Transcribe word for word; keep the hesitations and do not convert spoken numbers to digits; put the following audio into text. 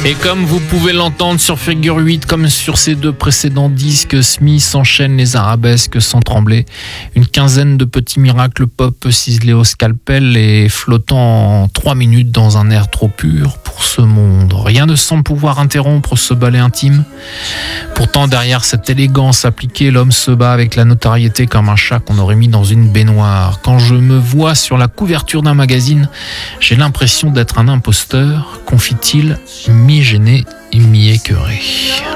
Et comme vous pouvez l'entendre sur Figure huit, comme sur ses deux précédents disques, Smith enchaîne les arabesques sans trembler. Une quinzaine de petits miracles pop ciselés au scalpel et flottant en trois minutes dans un air trop pur pour ce monde. Rien ne semble pouvoir interrompre ce ballet intime. Pourtant, derrière cette élégance appliquée, l'homme se bat avec la notoriété comme un chat qu'on aurait mis dans une baignoire. Quand je me vois sur la couverture d'un magazine, j'ai l'impression d'être un imposteur, confie-t-il, mi-gêné et mi-écœuré.